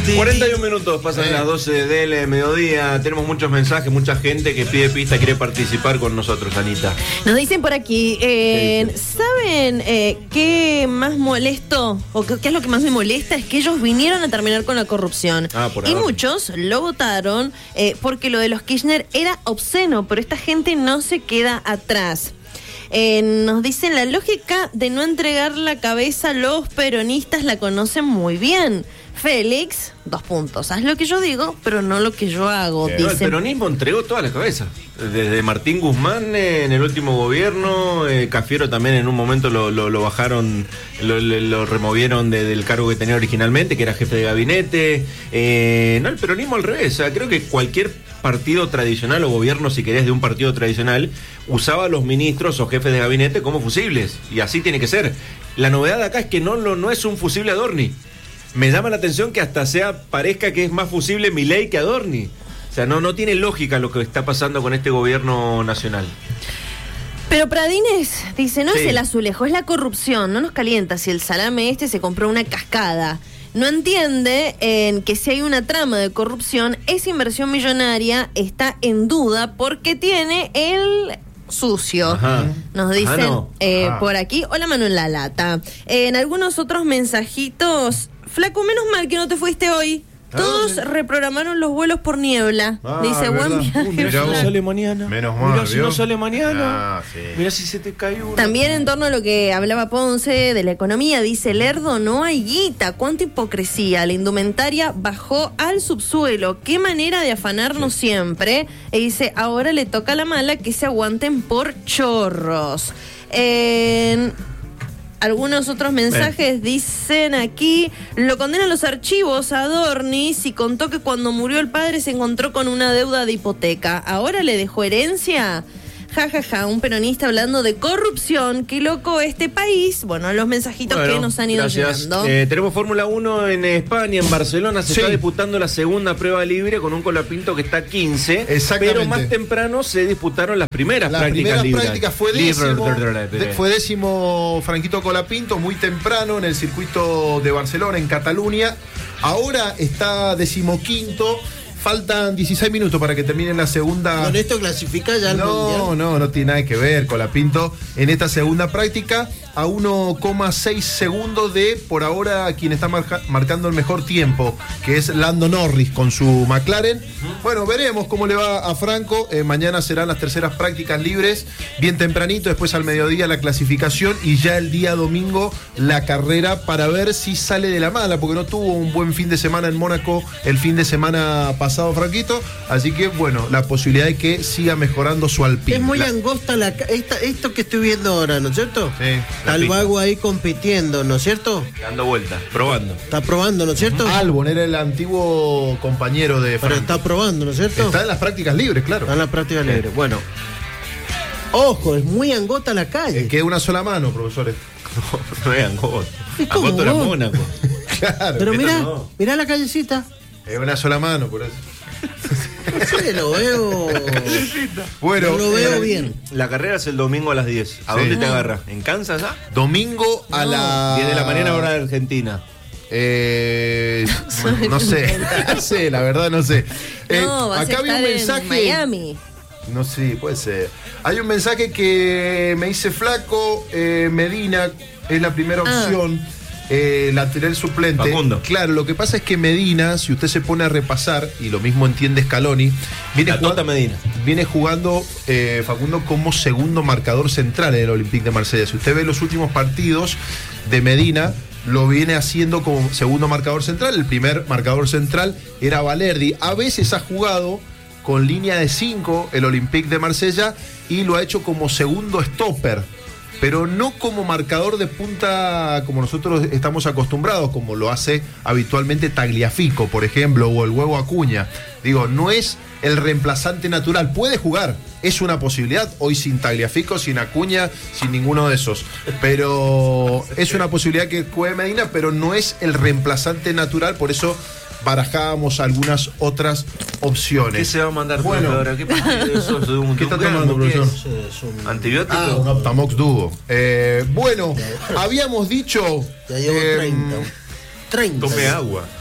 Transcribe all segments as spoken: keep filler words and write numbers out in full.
cuarenta y un minutos, pasan las doce del mediodía. Tenemos muchos mensajes, mucha gente que pide pista, quiere participar con nosotros, Anita. Nos dicen por aquí, eh, ¿saben eh, qué más molesto o qué, qué es lo que más me molesta? Es que ellos vinieron a terminar con la corrupción. Ah, por y ahora. muchos lo votaron eh, porque lo de los Kirchner era obsceno, pero esta gente no se queda atrás. Eh, nos dicen, la lógica de no entregar la cabeza, los peronistas la conocen muy bien. Félix, dos puntos, haz lo que yo digo, pero no lo que yo hago, Eh, dicen. no, el peronismo entregó toda la cabeza. Desde Martín Guzmán eh, en el último gobierno, eh, Cafiero también en un momento lo, lo, lo bajaron, lo, lo, lo removieron de, del cargo que tenía originalmente, que era jefe de gabinete. Eh, no, el peronismo al revés. O sea, creo que cualquier partido tradicional o gobierno, si querés, de un partido tradicional, usaba a los ministros o jefes de gabinete como fusibles. Y así tiene que ser. La novedad de acá es que no, no, no es un fusible Adorni. Me llama la atención que hasta sea parezca que es más fusible Milei que Adorni. O sea, no, no tiene lógica lo que está pasando con este gobierno nacional. Pero Pradines dice, no Sí. es el azulejo, es la corrupción, no nos calienta si el salame este se compró una cascada. No entiende en que si hay una trama de corrupción, esa inversión millonaria está en duda porque tiene el sucio. Ajá. Nos dicen Ajá, no. eh, Ajá. por aquí, hola Manuel La Lata. Eh, en algunos otros mensajitos, flaco, menos mal que no te fuiste hoy. Todos reprogramaron los vuelos por niebla. Ah, Dice, ¿verdad? buen viaje. Uh, mirá Flaco. vos. Sale mañana. Menos mal, Mirá si ¿vio? no sale mañana. Ah, sí. Mirá si se te cae uno. También en torno a lo que hablaba Ponce de la economía, dice Lerdo, no hay guita, cuánta hipocresía, la indumentaria bajó al subsuelo, qué manera de afanarnos siempre. E dice, ahora le toca a la mala que se aguanten por chorros. En algunos otros mensajes dicen aquí, lo condenan los archivos a Adorni si contó que cuando murió el padre se encontró con una deuda de hipoteca. ¿Ahora le dejó herencia? Ja, ja, ja, un peronista hablando de corrupción. Qué loco este país. Bueno, los mensajitos Bueno, que nos han ido gracias. llegando. Eh, tenemos Fórmula uno en España, en Barcelona. Se Sí. está disputando la segunda prueba libre con un Colapinto que está quince. Exactamente. Pero más temprano se disputaron las primeras La prácticas primera libres. práctica fue décimo, Libre. de- fue décimo Franquito Colapinto, muy temprano en el circuito de Barcelona, en Cataluña. Ahora está decimoquinto. Faltan dieciséis minutos para que termine la segunda. ¿Con esto clasifica ya al No, mundial? no, no tiene nada que ver con la Pinto en esta segunda práctica a uno coma seis segundos de, por ahora, quien está marca- marcando el mejor tiempo, que es Lando Norris con su McLaren. Bueno, veremos cómo le va a Franco. Eh, mañana serán las terceras prácticas libres, bien tempranito, después al mediodía la clasificación y ya el día domingo la carrera para ver si sale de la mala, porque no tuvo un buen fin de semana en Mónaco el fin de semana pasado, Franquito. Así que, bueno, la posibilidad de que siga mejorando su Alpine. Es muy La- angosta la, ca- esta, esto que estoy viendo ahora, ¿no es cierto? Sí. Está el vago ahí compitiendo, ¿no es cierto? Dando vueltas, probando. Está probando, ¿no es cierto? Albon era el antiguo compañero de Pero Franco. está probando, ¿no es cierto? Está en las prácticas libres, claro. Está en la práctica libre. Bueno. Ojo, es muy angota la calle. Eh, que una sola mano, profesores. No es Angosto. ¿Y cómo, Angosto era vos? Mónaco. Claro. Pero esta mirá, no. mirá la callecita. Es una sola mano, por eso. Sí, lo veo. Bueno, No lo veo eh, bien. La carrera es el domingo a las diez. ¿A Sí. dónde te agarra? ¿En Kansas ya? Domingo a No. la. diez de la mañana, hora de Argentina. Eh, bueno, no sé, no sé, la verdad no sé. Eh, No, vas acá a había estar un mensaje. en Miami. No sé, puede ser. Hay un mensaje que me dice Flaco, eh, Medina es la primera Ah. opción, eh, lateral suplente. Facundo. Claro, lo que pasa es que Medina, si usted se pone a repasar, y lo mismo entiende Scaloni, viene La Tota jugando, Medina. viene jugando eh, Facundo como segundo marcador central en el Olympique de Marsella. Si usted ve los últimos partidos de Medina, lo viene haciendo como segundo marcador central. El primer marcador central era Valerdi. A veces ha jugado con línea de cinco el Olympique de Marsella y lo ha hecho como segundo stopper, pero no como marcador de punta como nosotros estamos acostumbrados, como lo hace habitualmente Tagliafico, por ejemplo, o el Huevo Acuña. Digo, no es el reemplazante natural. Puede jugar, es una posibilidad, hoy sin Tagliafico, sin Acuña, sin ninguno de esos. Pero es una posibilidad que juegue Medina, pero no es el reemplazante natural, por eso barajábamos algunas otras opciones. ¿Qué se va a mandar Bueno. ahora? ¿Qué partido eso? ¿De un- ¿Qué de está un tomando, grano? ¿Qué profesor? es? Es un- ¿Antibiótico? Ah, un Optamox Duo. Eh, bueno, habíamos dicho. Ya llevo eh, treinta. treinta. Tome agua.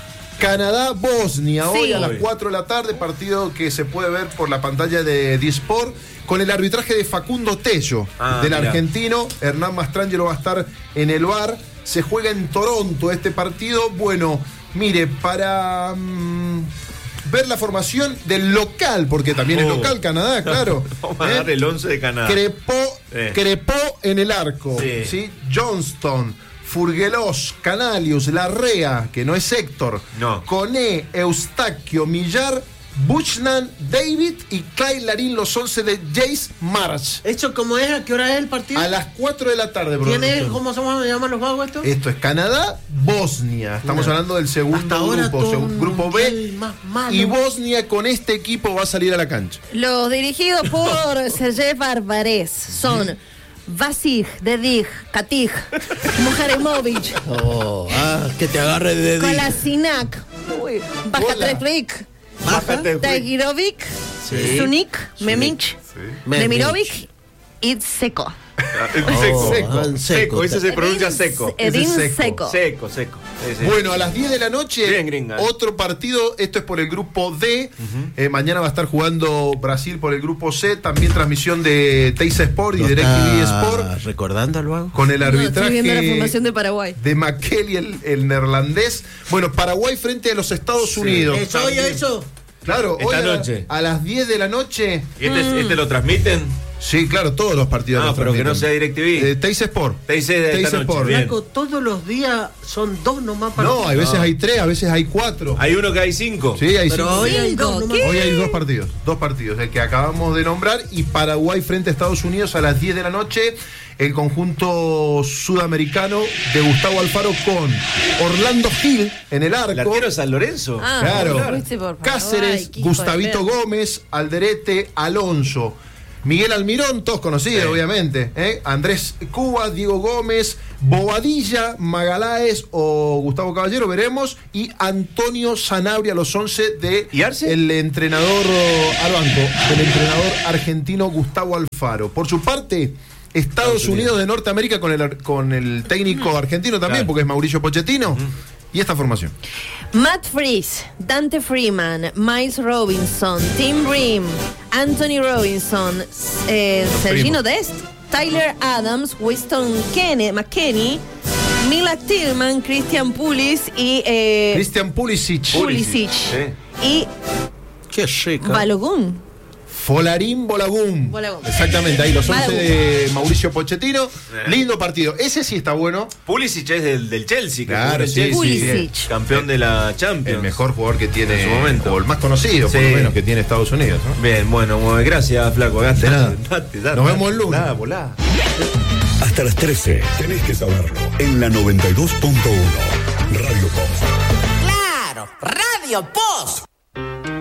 Canadá-Bosnia, Sí. hoy a las cuatro de la tarde, partido que se puede ver por la pantalla de Disport, con el arbitraje de Facundo Tello, Ah, del mirá. argentino. Hernán Mastrangelo va a estar en el V A R. Se juega en Toronto este partido. Bueno, mire, para mm, ver la formación del local, porque también es Oh. local Canadá, claro. Vamos a ¿Eh? dar el once de Canadá. Crepó, Eh. Crepó en el arco, Sí. ¿sí? Johnston, Furguelos, Canalius, Larrea, que no es Héctor, No. Coné, Eustaquio, Millar, Buchnan, David y Kyle Larín, los once de Jace March. ¿Esto cómo es? ¿A qué hora es el partido? A las cuatro de la tarde, ¿Quién es? profesor. ¿Cómo se llaman los vagos estos? Esto es Canadá, Bosnia. Estamos Mira. hablando del segundo Hasta ahora grupo, todo seg- un grupo B. mundial más malo. Y Bosnia con este equipo va a salir a la cancha. Los dirigidos por Sergej Barbarés son Vasij, Dedij, Katij, Mujarimovic, Oh, ah, que te agarre de dedillo. Kolasinac, Bajatreklik, Bájate, güey. Tagirovic, Sí. Sunik, Memich, Memich. Demirovic y Seco. Seco, Oh, seco, ah, seco, seco. ese se pronuncia seco. Edín Ese es Seco. seco. Seco, seco. Ese. Bueno, a las diez de la noche, Bien, gringa. otro partido. Esto es por el grupo D. Eh, mañana va a estar jugando Brasil por el grupo C. También transmisión de Teisa Sport y ¿Lo DirecTV está Sport. recordando al vago? Con el No, arbitraje estoy viendo la formación de Paraguay. de Makeli, el, el neerlandés. Bueno, Paraguay frente a los Estados Unidos. ¿Eso oye eso? Claro, Esta hoy a, la- noche. a las diez de la noche. ¿Y este, este lo transmiten? Sí, claro, todos los partidos. Ah, los pero que no sea transmiten. DirecTV. Eh, Teis Sport. Teis de esta Teis noche, Sport. bien. Flaco, todos los días son dos nomás para. No, hay veces hay tres, a veces hay cuatro. Hay uno que hay cinco. Sí, hay Pero cinco. hoy hay Cinco, dos nomás. ¿qué? Hoy hay dos partidos, dos partidos, el que acabamos de nombrar y Paraguay frente a Estados Unidos a las diez de la noche, el conjunto sudamericano de Gustavo Alfaro con Orlando Gil en el ¿El arco. arquero es San Lorenzo? Ah, Claro. fuiste por Paraguay, Cáceres, qué hijo de Gustavito perra. Gómez, Alderete, Alonso. Miguel Almirón, todos conocidos, Sí. obviamente. ¿eh? Andrés Cubas, Diego Gómez, Bobadilla, Magaláes o Gustavo Caballero, veremos. Y Antonio Sanabria, los once de ¿Y Arce? el entrenador oh, al banco, del entrenador argentino Gustavo Alfaro. Por su parte, Estados Unidos de Norteamérica con el, con el técnico argentino también, Claro. porque es Mauricio Pochettino. Y esta formación. Matt Freese, Dante Freeman, Miles Robinson, Tim Bream, Anthony Robinson, eh, Sergino Dest, Tyler Adams, Winston Kenne- McKenney, Mila Tillman, Christian Pulis y eh, Christian Pulisic. Pulisic. Sí. Y Qué rica. Balogun. Folarín Bolagún. Bolagún. Exactamente, ahí los once Bolagún. de Mauricio Pochettino. Lindo partido. Ese sí está bueno. Pulisic es del, del Chelsea. que Claro, jugó en sí, Chelsea, Pulisic. sí. Campeón de la Champions. El mejor jugador que tiene. En su momento. O el más conocido, por Sí. lo menos, que tiene Estados Unidos. ¿no? Bien, bueno, bueno, gracias, Flaco. Date, De nada. date, date, Nos date. vemos el lunes. Nada, volá. Hasta las trece. Tenés que saberlo. En la noventa y dos punto uno. Radio Post. Claro, Radio Post.